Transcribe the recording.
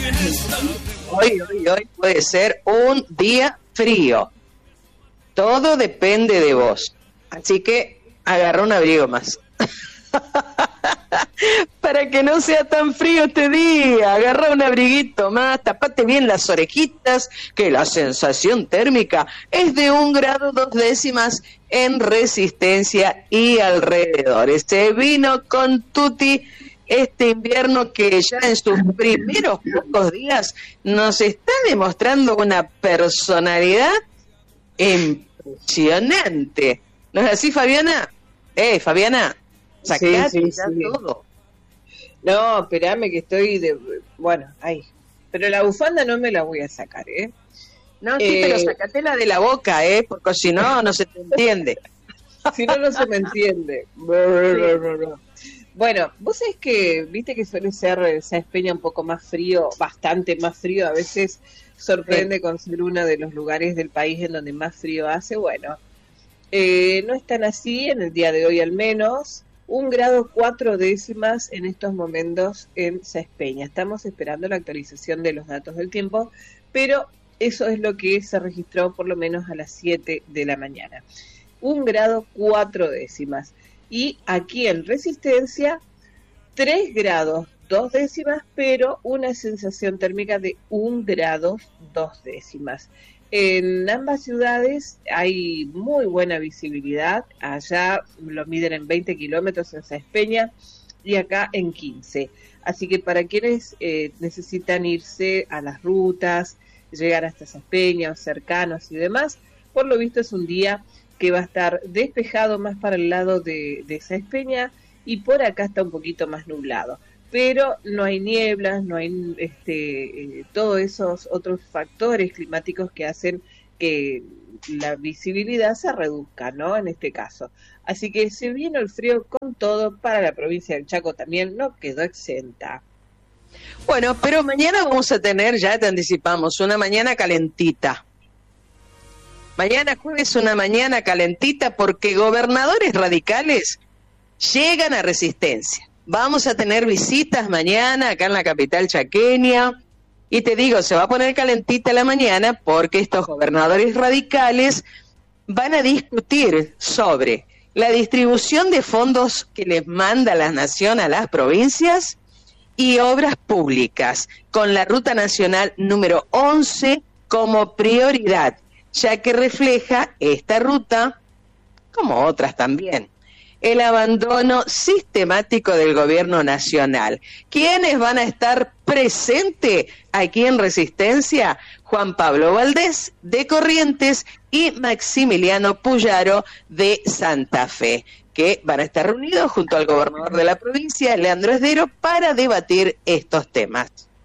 Hoy puede ser un día frío. Todo depende de vos. Así que agarra un abrigo más. Para que no sea tan frío este día, agarra un abriguito más, tapate bien las orejitas, que la sensación térmica es de 1 grado 2 décimas en Resistencia y alrededores. Se vino con tutti este invierno que ya en sus primeros pocos días nos está demostrando una personalidad impresionante. ¿No es así, Fabiana? Fabiana, sacate sí. todo. No, espérame que estoy bueno, ahí. Pero la bufanda no me la voy a sacar, No, sí, pero sacatela de la boca, porque si no, no se te entiende. Si no, no se me entiende. Bueno, vos sabés que, viste que suele ser Sáenz Peña un poco más frío, bastante más frío, a veces sorprende con ser uno de los lugares del país en donde más frío hace. Bueno, no es tan así, en el día de hoy al menos. 1 grado 4 décimas en estos momentos en Sáenz Peña. Estamos esperando la actualización de los datos del tiempo, pero eso es lo que se registró por lo menos a las 7 de la mañana. 1 grado 4 décimas. Y aquí en Resistencia, 3 grados 2 décimas, pero una sensación térmica de 1 grado 2 décimas. En ambas ciudades hay muy buena visibilidad. Allá lo miden en 20 kilómetros en Sáenz Peña y acá en 15. Así que para quienes necesitan irse a las rutas, llegar hasta Sáenz Peña o cercanos y demás, por lo visto es un día que va a estar despejado más para el lado de Sáenz Peña y por acá está un poquito más nublado. Pero no hay nieblas, no hay todos esos otros factores climáticos que hacen que la visibilidad se reduzca, ¿no? En este caso. Así que se vino el frío con todo para la provincia del Chaco también, no quedó exenta. Bueno, pero mañana vamos a tener, ya te anticipamos, una mañana calentita. Mañana jueves una mañana calentita porque gobernadores radicales llegan a Resistencia. Vamos a tener visitas mañana acá en la capital chaqueña y te digo, se va a poner calentita la mañana porque estos gobernadores radicales van a discutir sobre la distribución de fondos que les manda la nación a las provincias y obras públicas, con la Ruta Nacional número 11 como prioridad, ya que refleja esta ruta, como otras también, el abandono sistemático del gobierno nacional. ¿Quiénes van a estar presentes aquí en Resistencia? Juan Pablo Valdés, de Corrientes, y Maximiliano Puyaro, de Santa Fe, que van a estar reunidos junto al gobernador de la provincia, Leandro Esdero, para debatir estos temas.